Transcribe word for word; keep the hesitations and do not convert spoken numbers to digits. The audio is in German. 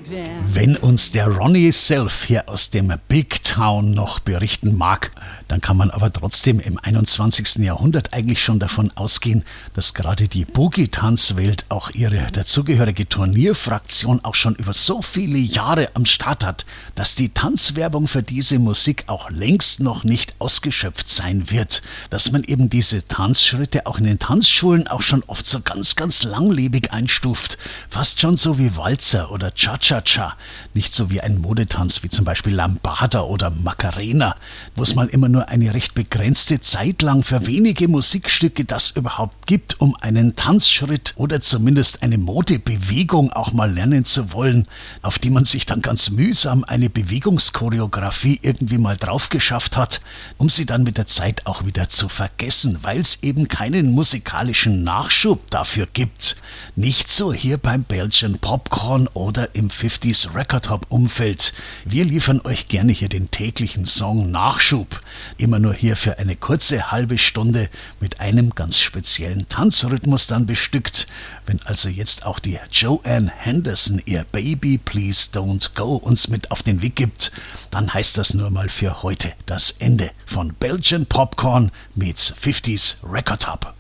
Wenn uns der Ronnie Self hier aus dem Big Town noch berichten mag, dann kann man aber trotzdem im einundzwanzigsten Jahrhundert eigentlich schon davon ausgehen, dass gerade die Boogie-Tanzwelt auch ihre dazugehörige Turnierfraktion auch schon über so viele Jahre am Start hat, dass die Tanzwerbung für diese Musik auch längst noch nicht ausgeschöpft sein wird. Dass man eben diese Tanzschritte auch in den Tanzschulen auch schon oft so ganz, ganz langlebig einstuft. Fast schon so wie Walzer oder Cha-Cha-Cha. Nicht so wie ein Modetanz wie zum Beispiel Lambada oder Macarena, wo es mal immer nur eine recht begrenzte Zeit lang für wenige Musikstücke das überhaupt gibt, um einen Tanzschritt oder zumindest eine Modebewegung auch mal lernen zu wollen, auf die man sich dann ganz mühsam eine Bewegungschoreografie irgendwie mal drauf geschafft hat, um sie dann mit der Zeit auch wieder zu vergessen, weil es eben keinen musikalischen Nachschub dafür gibt. Nicht so hier beim Belgian Popcorn oder im fünfziger Record Hop Umfeld. Wir liefern euch gerne hier den täglichen Song Nachschub. Immer nur hier für eine kurze halbe Stunde mit einem ganz speziellen Tanzrhythmus dann bestückt. Wenn also jetzt auch die Joanne Henderson ihr Baby Please Don't Go uns mit auf den Weg gibt, dann heißt das nur mal für heute das Ende von Belgian Popcorn meets fünfziger Record Hop.